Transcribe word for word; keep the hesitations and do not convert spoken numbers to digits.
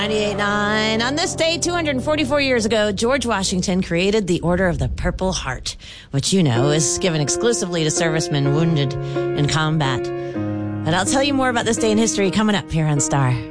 ninety-eight point nine. On this day, two hundred forty-four years ago, George Washington created the Order of the Purple Heart, which you know is given exclusively to servicemen wounded in combat. But I'll tell you more about this day in history coming up here on Star.